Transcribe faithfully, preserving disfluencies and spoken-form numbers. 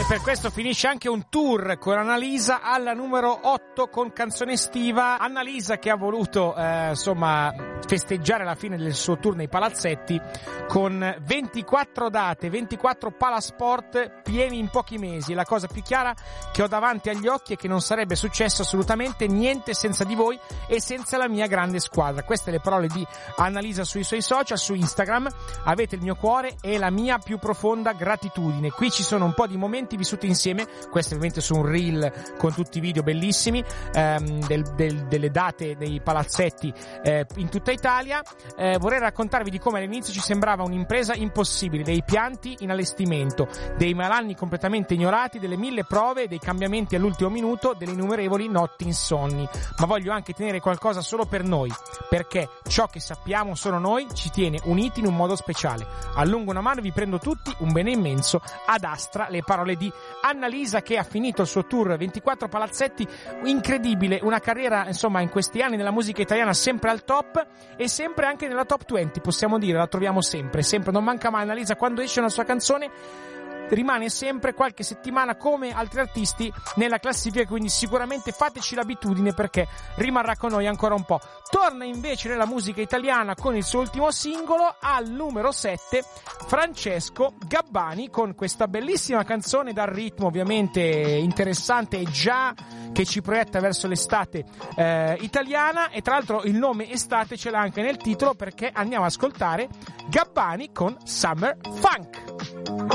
per questo finisce anche un tour con Annalisa alla numero otto con Canzone estiva. Annalisa che ha voluto eh, insomma festeggiare la fine del suo tour nei palazzetti con ventiquattro date, ventiquattro palasport pieni in pochi mesi. La cosa più chiara che ho davanti agli occhi è che non sarebbe successo assolutamente niente senza di voi e senza la mia grande squadra. Queste le parole di Annalisa sui suoi social, su Instagram. Avete il mio cuore e la mia più profonda gratitudine. Qui ci sono un po' di momenti vissuti insieme, questo ovviamente su un reel con tutti i video bellissimi ehm, del, del, delle date dei palazzetti eh, in tutta Italia. Eh, vorrei raccontarvi di come all'inizio ci sembrava un'impresa impossibile, dei pianti in allestimento, dei malanni completamente ignorati, delle mille prove, dei cambiamenti all'ultimo minuto, delle innumerevoli notti insonni. Ma voglio anche tenere qualcosa solo per noi, perché ciò che sappiamo solo noi ci tiene uniti in un modo speciale. Allungo una mano e vi prendo tutti un bene immenso. Ad Astra le parole di Annalisa, che ha finito il suo tour ventiquattro palazzetti, incredibile, una carriera insomma in questi anni nella musica italiana sempre al top e sempre anche nella top venti, possiamo dire, la troviamo sempre, sempre, non manca mai Annalisa quando esce una sua canzone, rimane sempre qualche settimana come altri artisti nella classifica, quindi sicuramente fateci l'abitudine perché rimarrà con noi ancora un po'. Torna invece nella musica italiana con il suo ultimo singolo al numero sette, Francesco Gabbani, con questa bellissima canzone dal ritmo ovviamente interessante e già che ci proietta verso l'estate eh, italiana, e tra l'altro il nome estate ce l'ha anche nel titolo perché andiamo ad ascoltare Gabbani con Summer Funk.